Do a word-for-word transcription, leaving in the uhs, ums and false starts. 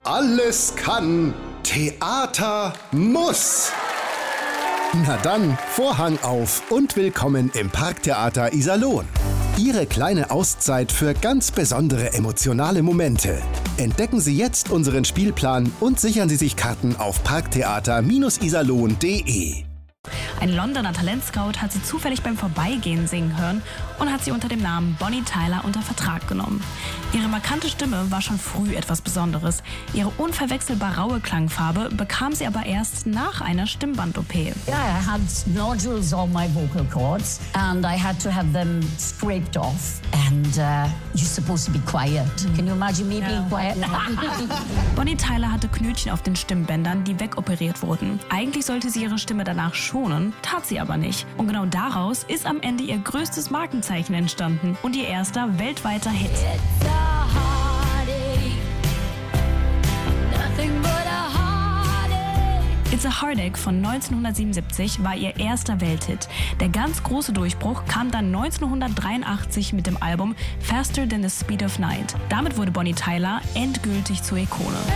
Alles kann, Theater muss. Na dann, Vorhang auf und willkommen im Parktheater Iserlohn. Ihre kleine Auszeit für ganz besondere emotionale Momente. Entdecken Sie jetzt unseren Spielplan und sichern Sie sich Karten auf parktheater iserlohn punkt de. Ein Londoner Talentscout hat sie zufällig beim Vorbeigehen singen hören und hat sie unter dem Namen Bonnie Tyler unter Vertrag genommen. Ihre markante Stimme war schon früh etwas Besonderes. Ihre unverwechselbar raue Klangfarbe bekam sie aber erst nach einer Stimmband-O P. Yeah, I had nodules on my vocal cords and I had to have them scraped off. And uh, you're supposed to be quiet. Can you imagine me being quiet? Bonnie Tyler hatte Knötchen auf den Stimmbändern, die wegoperiert wurden. Eigentlich sollte sie ihre Stimme danach schonen, tat sie aber nicht. Und genau daraus ist am Ende ihr größtes Markenzeichen entstanden und ihr erster weltweiter Hit. It's a Heartache von neunzehnhundertsiebenundsiebzig war ihr erster Welthit. Der ganz große Durchbruch kam dann neunzehnhundertdreiundachtzig mit dem Album Faster Than the Speed of Night. Damit wurde Bonnie Tyler endgültig zur Ikone.